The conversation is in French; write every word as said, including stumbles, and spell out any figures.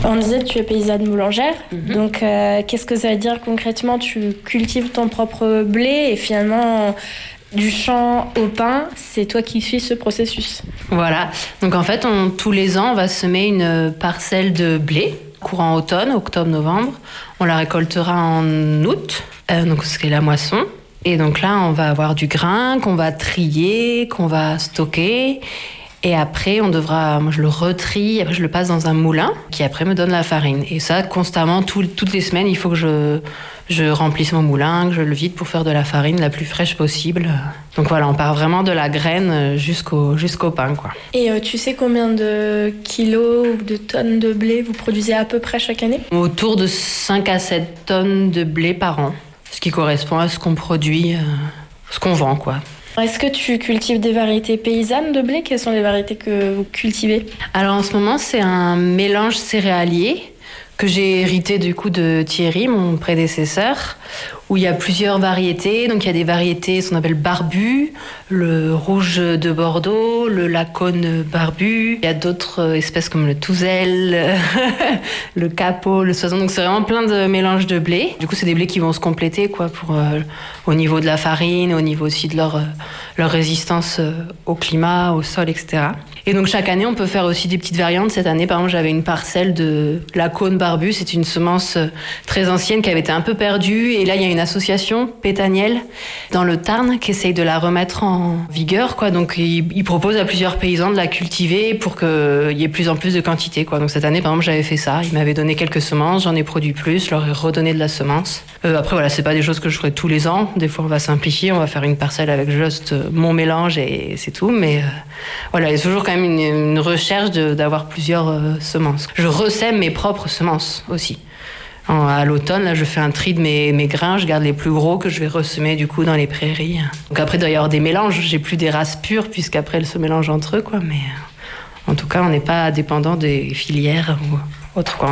On disait que tu es paysanne boulangère, Mm-hmm. donc euh, qu'est-ce que ça veut dire concrètement? Tu cultives ton propre blé et finalement, du champ au pain, c'est toi qui suis ce processus. Voilà, donc en fait, on, tous les ans, on va semer une parcelle de blé, courant automne, octobre-novembre. On la récoltera en août, euh, donc ce qui est la moisson. Et donc là, on va avoir du grain qu'on va trier, qu'on va stocker. Et après, on devra, moi je le retrie, après je le passe dans un moulin qui après me donne la farine. Et ça, constamment, tout, toutes les semaines, il faut que je, je remplisse mon moulin, que je le vide pour faire de la farine la plus fraîche possible. Donc voilà, on part vraiment de la graine jusqu'au, jusqu'au pain, quoi. Et euh, tu sais combien de kilos ou de tonnes de blé vous produisez à peu près chaque année? Autour de cinq à sept tonnes de blé par an, ce qui correspond à ce qu'on produit, euh, ce qu'on vend, quoi. Est-ce que tu cultives des variétés paysannes de blé? Quelles sont les variétés que vous cultivez? Alors en ce moment, c'est un mélange céréalier que j'ai hérité du coup de Thierry, mon prédécesseur, où il y a plusieurs variétés. Donc il y a des variétés, ce qu'on appelle barbu, le rouge de Bordeaux, le lacone barbu. Il y a d'autres espèces comme le touzel, le capot, le soison. Donc c'est vraiment plein de mélanges de blé. Du coup, c'est des blés qui vont se compléter, quoi, pour euh, au niveau de la farine, au niveau aussi de leur, euh, leur résistance euh, au climat, au sol, et cetera. Et donc chaque année, on peut faire aussi des petites variantes. Cette année, par exemple, j'avais une parcelle de lacone barbu. C'est une semence très ancienne qui avait été un peu perdue. Et là, il y a une association, Pétaniel, dans le Tarn, qui essaye de la remettre en vigueur, quoi. Donc, ils il proposent à plusieurs paysans de la cultiver pour qu'il y ait plus en plus de quantité, quoi. Donc, cette année, par exemple, j'avais fait ça. Ils m'avaient donné quelques semences, j'en ai produit plus, je leur ai redonné de la semence. Euh, après, voilà, c'est pas des choses que je ferai tous les ans. Des fois, on va simplifier, on va faire une parcelle avec juste mon mélange et c'est tout. Mais euh, voilà, il y a toujours quand même une, une recherche de, d'avoir plusieurs euh, semences. Je ressème mes propres semences aussi. En, à l'automne, là, je fais un tri de mes, mes grains, je garde les plus gros que je vais ressemer du coup dans les prairies. Donc après, il doit y avoir des mélanges. J'ai plus des races pures puisqu'après elles se mélangent entre eux, quoi. Mais euh, en tout cas, on n'est pas dépendant des filières ou autre, quoi.